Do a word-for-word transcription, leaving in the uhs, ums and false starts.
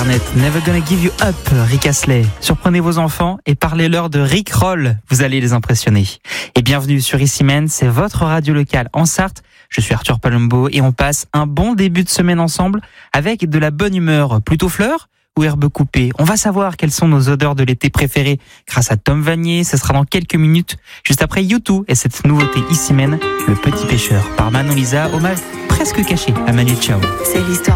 Never Gonna Give You Up, Rick Astley. Surprenez vos enfants et parlez-leur de Rick Roll, vous allez les impressionner. Et bienvenue sur Ici Même, c'est votre radio locale en Sarthe. Je suis Arthur Palumbo et on passe un bon début de semaine ensemble avec de la bonne humeur. Plutôt fleurs ou herbes coupées? On va savoir quelles sont nos odeurs de l'été préférées grâce à Tom Vanier. Ce sera dans quelques minutes, juste après U deux et cette nouveauté Ici Même, Le Petit Pêcheur par Manon Lisa, hommage presque caché à Manu Chao. C'est l'histoire.